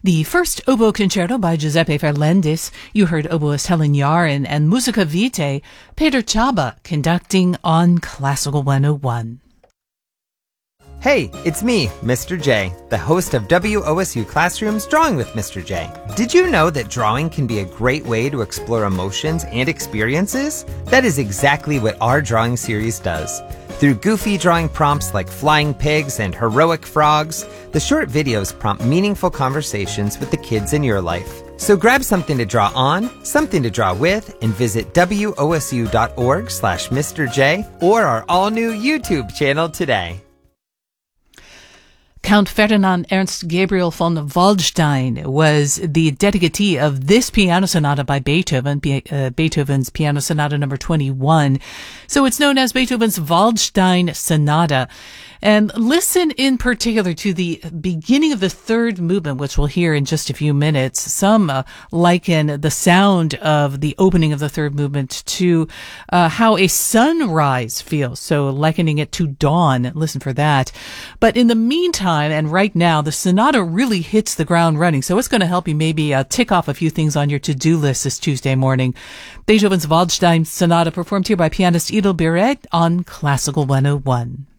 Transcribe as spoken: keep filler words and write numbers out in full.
The first oboe concerto by Giuseppe Ferlendis. You heard oboist Helen Yarin and Musica Vitae, Peter Chaba conducting on Classical one oh one. Hey, it's me, Mister J, the host of W O S U Classroom's Drawing with Mister J. Did you know that drawing can be a great way to explore emotions and experiences? That is exactly what our drawing series does. Through goofy drawing prompts like flying pigs and heroic frogs, the short videos prompt meaningful conversations with the kids in your life. So grab something to draw on, something to draw with, and visit W O S U dot org slash Mister J or our all-new YouTube channel today. Count Ferdinand Ernst Gabriel von Waldstein was the dedicatee of this piano sonata by Beethoven, Be- uh, Beethoven's Piano Sonata number twenty-one. So it's known as Beethoven's Waldstein Sonata. And listen in particular to the beginning of the third movement, which we'll hear in just a few minutes. Some uh, liken the sound of the opening of the third movement to uh, how a sunrise feels, so likening it to dawn. Listen for that. But in the meantime, and right now, the sonata really hits the ground running, so it's going to help you maybe uh, tick off a few things on your to-do list this Tuesday morning. Beethoven's Waldstein Sonata performed here by pianist Idel Biret on Classical one oh one.